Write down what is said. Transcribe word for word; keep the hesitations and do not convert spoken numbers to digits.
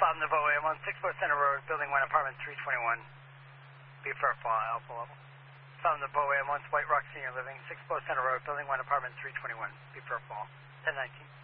South Naveau, I'm on six four Center Road, Building one, Apartment three twenty-one. Be for fall, Alpha level. South Naveau, I'm on White Rock Senior Living, six four Center Road, Building one, Apartment three twenty-one. Be for fall. ten nineteen.